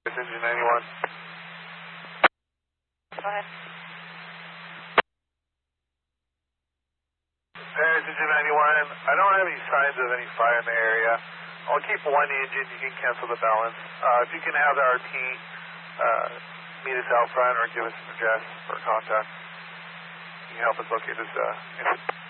It's engine 91. Go ahead. Paris engine 91. I don't have any signs of any fire in the area. I'll keep one engine. You can cancel the balance. If you can have the RT meet us out front or give us an address or contact, you can help us locate this engine.